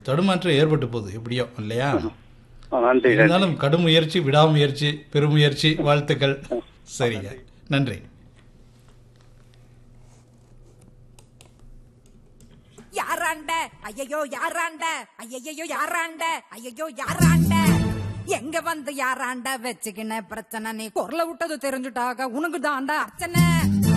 தடுமாற்றம் ஏற்பட்டு போகுது எப்படியோ இல்லையா? நன்றி நன்றி. இருந்தாலும் கடும் முயற்சி, விடாமுயற்சி, பெருமுயற்சி, வாழ்த்துக்கள். சரிங்க, நன்றி. யாராண்ட ஐயையோ யாராண்ட ஐயையோ யாராண்ட ஐயையோ யாராண்ட எங்க வந்து யாராண்ட வச்சுக்கின பிரச்சனை நீ குரல விட்டது தெரிஞ்சுட்டாக உனக்கு தாண்டா அர்ச்சனை